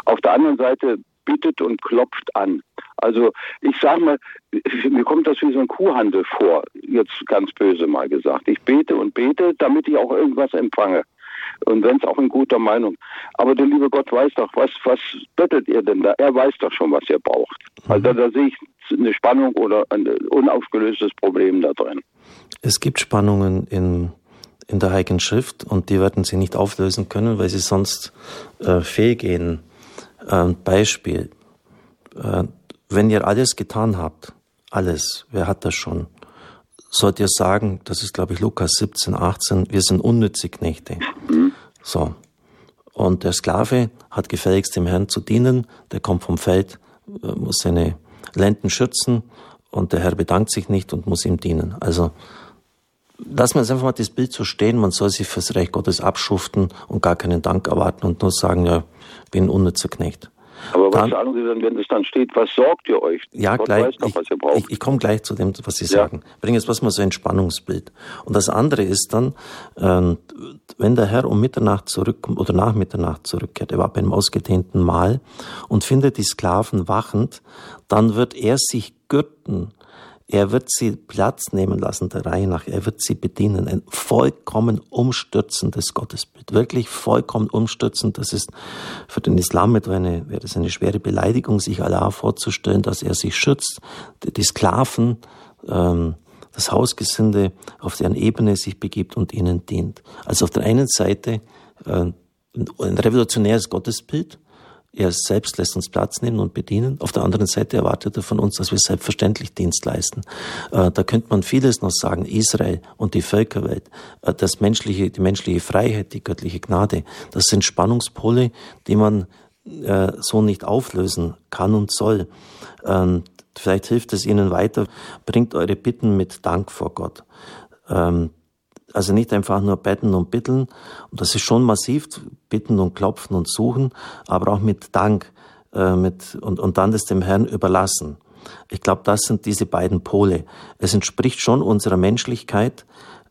Auf der anderen Seite bittet und klopft an. Also ich sage mal, mir kommt das wie so ein Kuhhandel vor, jetzt ganz böse mal gesagt. Ich bete und bete, damit ich auch irgendwas empfange. Und wenn es auch in guter Meinung. Aber der liebe Gott weiß doch, was bettelt ihr denn da? Er weiß doch schon, was ihr braucht. Also da sehe ich eine Spannung oder ein unaufgelöstes Problem da drin. Es gibt Spannungen in der Heiligen Schrift und die werden sie nicht auflösen können, weil sie sonst fehlgehen. Beispiel. Wenn ihr alles getan habt, alles, wer hat das schon? Sollt ihr sagen, das ist glaube ich Lukas 17, 18, wir sind unnütze Knechte. So. Und der Sklave hat gefälligst dem Herrn zu dienen, der kommt vom Feld, muss seine Lenden schützen und der Herr bedankt sich nicht und muss ihm dienen. Also lassen wir jetzt einfach mal das Bild so stehen, man soll sich fürs Reich Gottes abschuften und gar keinen Dank erwarten und nur sagen, ja, bin ein unnützer Knecht. Aber was sagen Sie dann, wenn es dann steht, was sorgt ihr euch? Ja, Gott gleich. weiß doch, was ihr braucht. Ich komme gleich zu dem, was Sie sagen. Bring jetzt was mal so ein Spannungsbild. Und das andere ist dann, wenn der Herr um Mitternacht zurückkommt oder nach Mitternacht zurückkehrt, er war bei einem ausgedehnten Mahl und findet die Sklaven wachend, dann wird er sich gürten. Er wird sie Platz nehmen lassen, der Reihe nach. Er wird sie bedienen. Ein vollkommen umstürzendes Gottesbild. Wirklich vollkommen umstürzend. Das ist für den Islam wäre das eine schwere Beleidigung, sich Allah vorzustellen, dass er sich schützt, die Sklaven, das Hausgesinde auf deren Ebene sich begibt und ihnen dient. Also auf der einen Seite ein revolutionäres Gottesbild. Er selbst lässt uns Platz nehmen und bedienen. Auf der anderen Seite erwartet er von uns, dass wir selbstverständlich Dienst leisten. Da könnte man vieles noch sagen. Israel und die Völkerwelt, die menschliche Freiheit, die göttliche Gnade, das sind Spannungspole, die man so nicht auflösen kann und soll. Vielleicht hilft es Ihnen weiter. Bringt eure Bitten mit Dank vor Gott. Also nicht einfach nur betten und bitteln, und das ist schon massiv, bitten und klopfen und suchen, aber auch mit Dank und dann das dem Herrn überlassen. Ich glaube, das sind diese beiden Pole. Es entspricht schon unserer Menschlichkeit,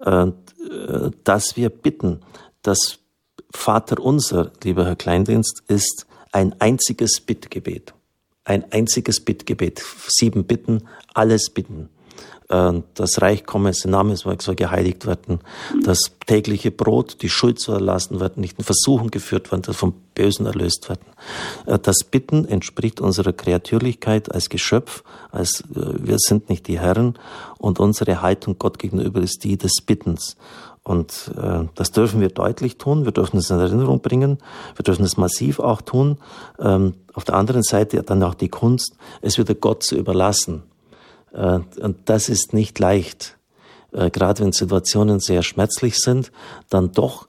dass wir bitten. Das Vaterunser, lieber Herr Kleindienst, ist ein einziges Bittgebet. Ein einziges Bittgebet. 7 Bitten, alles bitten. Das Reich komme, sein Name soll geheiligt werden, das tägliche Brot, die Schuld soll erlassen werden, nicht in Versuchung geführt werden, das vom Bösen erlöst werden. Das Bitten entspricht unserer Kreatürlichkeit als Geschöpf, als wir sind nicht die Herren, und unsere Haltung Gott gegenüber ist die des Bittens. Und das dürfen wir deutlich tun, wir dürfen es in Erinnerung bringen, wir dürfen es massiv auch tun. Auf der anderen Seite dann auch die Kunst, es wieder Gott zu überlassen. Und das ist nicht leicht, gerade wenn Situationen sehr schmerzlich sind, dann doch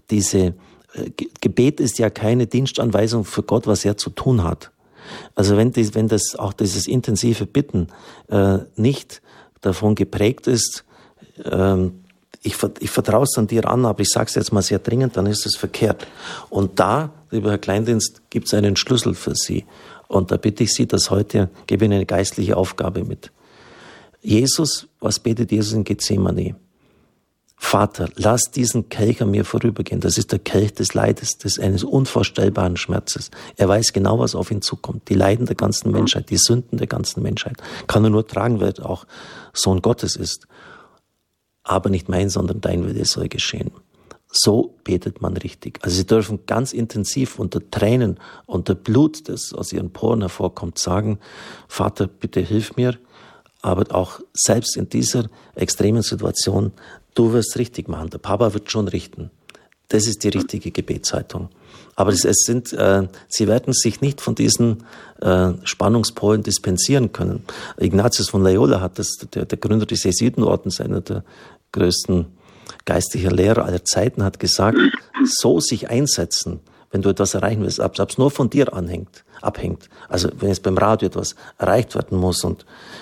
Gebet ist ja keine Dienstanweisung für Gott, was er zu tun hat. Also wenn dieses intensive Bitten nicht davon geprägt ist, ich vertraue es an dir an, aber ich sage es jetzt mal sehr dringend, dann ist es verkehrt. Und da, lieber Herr Kleindienst, gibt es einen Schlüssel für Sie. Und da bitte ich Sie, dass heute, gebe Ihnen eine geistliche Aufgabe mit. Jesus, was betet Jesus in Gethsemane? Vater, lass diesen Kelch an mir vorübergehen. Das ist der Kelch des Leides, eines unvorstellbaren Schmerzes. Er weiß genau, was auf ihn zukommt. Die Leiden der ganzen Menschheit, die Sünden der ganzen Menschheit. Kann er nur tragen, weil er auch Sohn Gottes ist. Aber nicht mein, sondern dein Wille soll geschehen. So betet man richtig. Also Sie dürfen ganz intensiv unter Tränen, unter Blut, das aus Ihren Poren hervorkommt, sagen, Vater, bitte hilf mir. Aber auch selbst in dieser extremen Situation, du wirst richtig machen, der Papa wird schon richten. Das ist die richtige Gebetshaltung. Aber Sie werden sich nicht von diesen Spannungspolen dispensieren können. Ignatius von Loyola hat der Gründer des Jesuitenordens, einer der größten geistlichen Lehrer aller Zeiten, hat gesagt, so sich einsetzen, wenn du etwas erreichen willst, ob es nur von dir abhängt. Also wenn jetzt beim Radio etwas erreicht werden muss und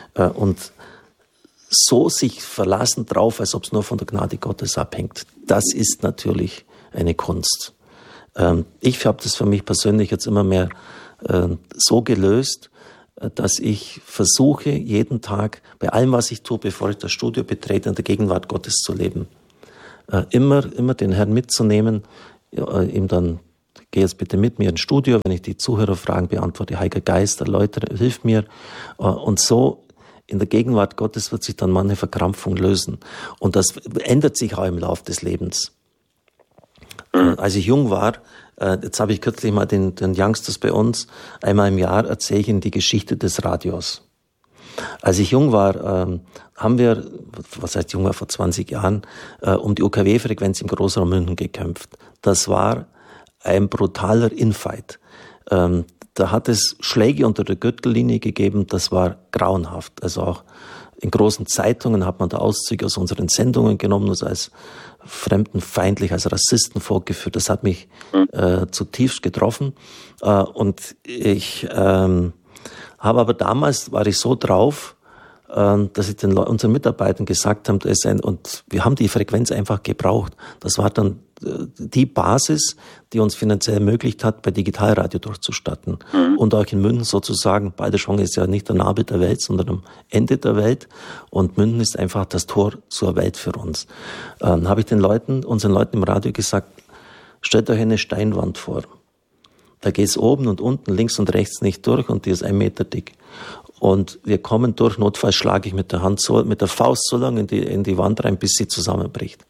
so sich verlassen drauf, als ob es nur von der Gnade Gottes abhängt, das ist natürlich eine Kunst. Ich habe das für mich persönlich jetzt immer mehr so gelöst, dass ich versuche, jeden Tag bei allem, was ich tue, bevor ich das Studio betrete, in der Gegenwart Gottes zu leben. Immer den Herrn mitzunehmen, ihm dann geh jetzt bitte mit mir ins Studio, wenn ich die Zuhörerfragen beantworte, Heiliger Geist, erläutere, hilf mir. Und so in der Gegenwart Gottes wird sich dann manche Verkrampfung lösen. Und das ändert sich auch im Lauf des Lebens. Als ich jung war, jetzt habe ich kürzlich mal den Youngsters bei uns, einmal im Jahr erzähle ich ihnen die Geschichte des Radios. Als ich jung war, haben wir, was heißt jung war, vor 20 Jahren, um die UKW-Frequenz im Großraum München gekämpft. Das war ein brutaler Infight. Da hat es Schläge unter der Gürtellinie gegeben, das war grauenhaft. Also auch in großen Zeitungen hat man da Auszüge aus unseren Sendungen genommen, das als fremdenfeindlich, als Rassisten vorgeführt. Das hat mich zutiefst getroffen. Und ich habe aber damals, war ich so drauf, dass ich unseren Mitarbeitern gesagt habe, und wir haben die Frequenz einfach gebraucht. Das war dann die Basis, die uns finanziell ermöglicht hat, bei Digitalradio durchzustatten. Und auch in München sozusagen, Balderschwang ist ja nicht der Nabel der Welt, sondern am Ende der Welt. Und München ist einfach das Tor zur Welt für uns. Habe ich unseren Leuten im Radio gesagt, stellt euch eine Steinwand vor. Da geht es oben und unten, links und rechts nicht durch und die ist 1 Meter dick. Und wir kommen durch, notfalls schlage ich mit der Faust so lange in die Wand rein, bis sie zusammenbricht.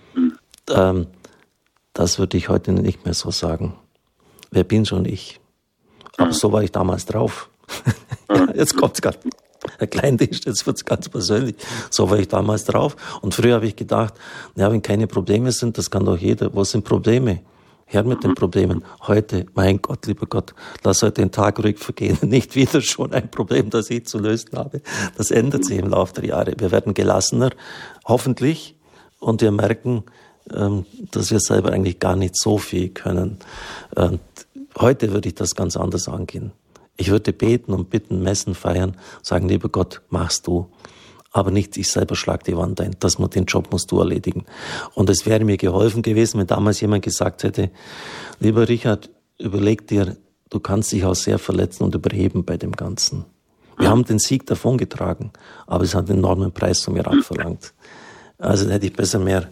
Das würde ich heute nicht mehr so sagen. Wer bin schon ich? Aber so war ich damals drauf. Jetzt kommt's gerade. Herr Kleindienst, jetzt wird's ganz persönlich. So war ich damals drauf. Und früher habe ich gedacht, ja, wenn keine Probleme sind, das kann doch jeder. Wo sind Probleme? Her mit den Problemen. Heute, mein Gott, lieber Gott, lass heute den Tag ruhig vergehen. Nicht wieder schon ein Problem, das ich zu lösen habe. Das ändert sich im Laufe der Jahre. Wir werden gelassener, hoffentlich. Und wir merken, dass wir selber eigentlich gar nicht so viel können. Und heute würde ich das ganz anders angehen. Ich würde beten und bitten, Messen feiern, sagen, lieber Gott, machst du. Aber nicht, ich selber schlag die Wand ein. Den Job musst du erledigen. Und es wäre mir geholfen gewesen, wenn damals jemand gesagt hätte, lieber Richard, überleg dir, du kannst dich auch sehr verletzen und überheben bei dem Ganzen. Wir haben den Sieg davongetragen, aber es hat einen enormen Preis von mir abverlangt. Also hätte ich besser mehr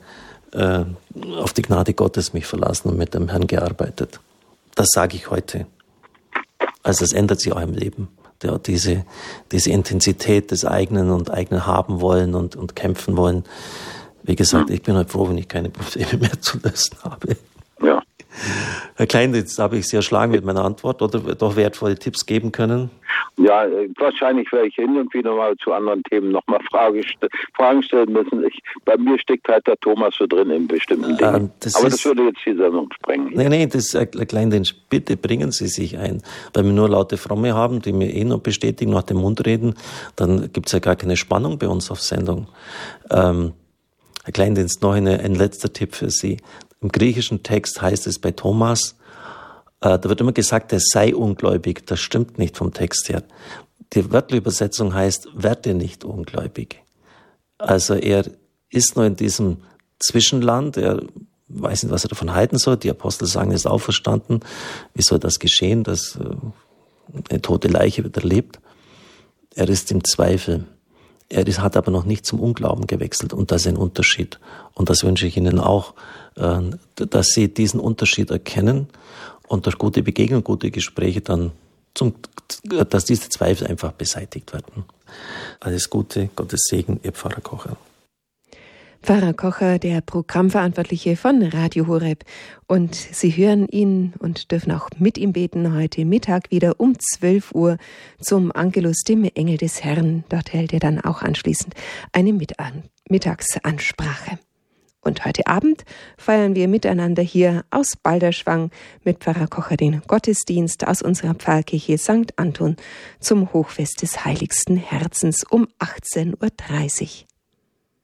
auf die Gnade Gottes mich verlassen und mit dem Herrn gearbeitet. Das sage ich heute. Also es ändert sich auch im Leben. Ja, diese Intensität des eigenen haben wollen und kämpfen wollen. Wie gesagt, ich bin halt froh, wenn ich keine Probleme mehr zu lösen habe. Ja. Herr Klein, jetzt habe ich Sie erschlagen mit meiner Antwort oder doch wertvolle Tipps geben können? Ja, wahrscheinlich werde ich hin und wieder mal zu anderen Themen nochmal Fragen stellen müssen. Bei mir steckt halt der Thomas so drin in bestimmten Dingen. Aber das würde jetzt die Sendung sprengen. Nee, das Herr Klein, bitte bringen Sie sich ein. Weil wir nur laute Fromme haben, die mir nur bestätigen, nach dem Mund reden, dann gibt es ja gar keine Spannung bei uns auf Sendung. Herr Kleindienst, noch ein letzter Tipp für Sie. Im griechischen Text heißt es bei Thomas, da wird immer gesagt, er sei ungläubig. Das stimmt nicht vom Text her. Die wörtliche Übersetzung heißt, werde nicht ungläubig. Also er ist nur in diesem Zwischenland, er weiß nicht, was er davon halten soll. Die Apostel sagen, er ist auferstanden. Wie soll das geschehen, dass eine tote Leiche wieder lebt? Er ist im Zweifel. Hat aber noch nicht zum Unglauben gewechselt und das ist ein Unterschied. Und das wünsche ich Ihnen auch, dass Sie diesen Unterschied erkennen und durch gute Begegnungen, gute Gespräche dann, dass diese Zweifel einfach beseitigt werden. Alles Gute, Gottes Segen, Ihr Pfarrer Kocher. Pfarrer Kocher, der Programmverantwortliche von Radio Horeb. Und Sie hören ihn und dürfen auch mit ihm beten heute Mittag wieder um 12 Uhr zum Angelus, dem Engel des Herrn. Dort hält er dann auch anschließend eine Mittagsansprache. Und heute Abend feiern wir miteinander hier aus Balderschwang mit Pfarrer Kocher den Gottesdienst aus unserer Pfarrkirche St. Anton zum Hochfest des Heiligsten Herzens um 18:30 Uhr.